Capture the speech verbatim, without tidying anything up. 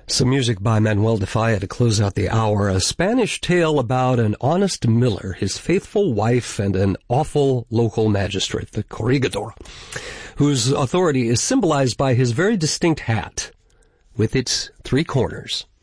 Some music by Manuel de Falla to close out the hour. A Spanish tale about an honest miller, his faithful wife, and an awful local magistrate, the corregidor, whose authority is symbolized by his very distinct hat with its three corners.